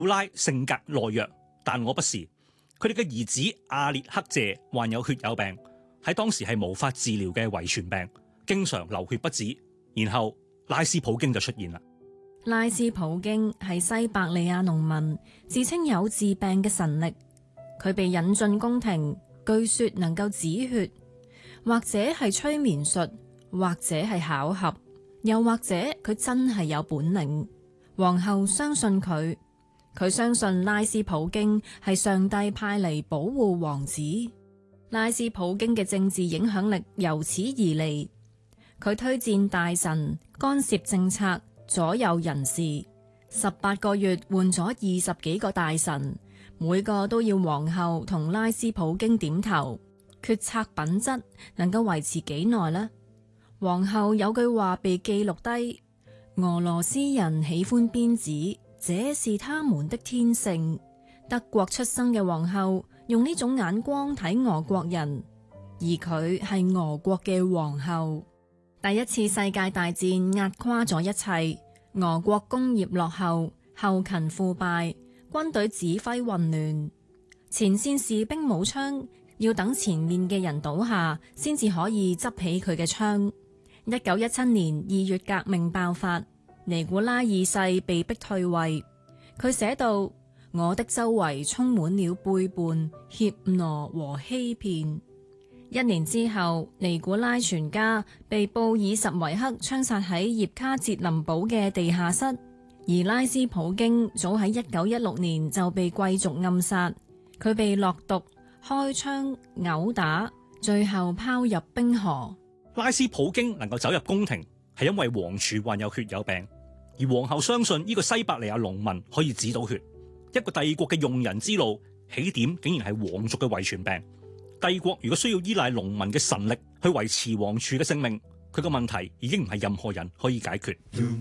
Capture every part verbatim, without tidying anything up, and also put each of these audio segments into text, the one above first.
拉性格懦弱，但我不是。佢哋嘅兒子阿列克謝患有血友病，喺當時係無法治療嘅遺傳病，經常流血不止。然後拉斯普京就出現啦。 拉斯普京係西伯利亞農民，自稱有治病嘅神力。佢被引進宮廷，據說能夠止血，或者係催眠術，或者係巧合，又或者佢真係有本領。皇后相信佢，佢相信拉斯普京係上帝派嚟保護王子。拉斯普京嘅政治影響力由此而嚟，佢推薦大臣，干涉政策，左右人事。十八個月換咗二十幾個大臣，每個都要皇后同拉斯普京點頭。決策品質能夠維持幾耐呢？皇后有句話被記錄低：俄羅斯人喜歡鞭子，這是他們的天性。德國出生嘅皇后用呢種眼光睇俄國人，而佢係俄國嘅皇后。第一次世界大戰壓垮咗一切，俄國工業落後，後勤腐敗，軍隊指揮混亂，前線士兵冇槍，要等前面嘅人倒下先至可以執起佢嘅槍。一九一七年二月革命爆發，尼古拉二世被迫退位。佢寫道：我的周圍充滿了背叛、怯懦和欺騙。一年之後，尼古拉全家被布爾什維克槍殺喺葉卡捷林堡嘅地下室，而拉斯普京早喺一九一六年就被貴族暗殺，佢被落毒、開槍、毆打，最後拋入冰河。 拉斯普京能夠走入宮廷，係因為王儲患有血友病，而皇后相信呢個西伯利亞農民可以止到血。一個帝國嘅用人之路，起點竟然係皇族嘅遺傳病。帝國如果需要依賴農民嘅神力去維持王儲嘅性命，佢個問題已經唔係任何人可以解決。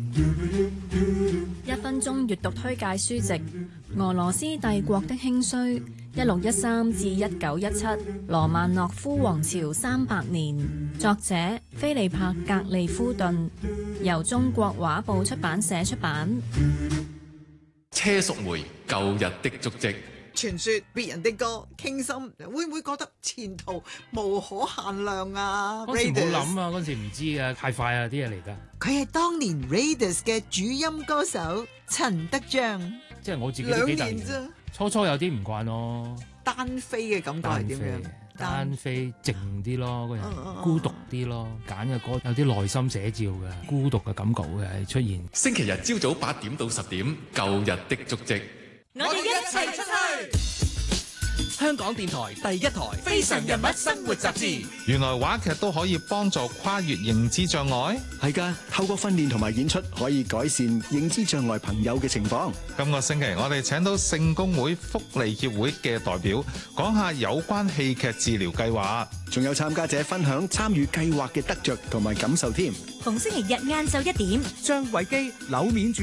一分鐘閱讀推介書籍：俄羅斯帝國的興衰，一六一三至一九一七，羅曼諾夫王朝三百年。作者菲利帕格利夫頓，由中國畫報出版社出版。 車淑梅，舊日的足跡。 傳說別人的歌傾心，會唔會覺得前途無可限量啊？ 嗰時冇諗啊，嗰時唔知啊，太快啊啲嘢嚟得。 佢係當年 Raidas 嘅主音歌手陳德章， 即係我自己都幾突然啫。初初有啲唔慣咯， 單飛嘅感覺係點樣？ 單飛靜啲咯，個人孤獨啲咯，揀嘅歌有啲內心寫照嘅，孤獨嘅感覺嘅出現。 星期日朝早八點到十點，舊日的足跡。 我哋一齊出去！香港電台第一台《非常人物生活雜誌》。 原來話劇都可以幫助跨越認知障礙？ 係㗎，透過訓練同埋演出，可以改善認知障礙朋友嘅情況。 今個星期我哋請到聖公會福利協會嘅代表，講下有關戲劇治療計劃， 仲有參加者分享參與計劃嘅得着同埋感受添。 逢星期日晏晝一點， 張偉基、柳冕主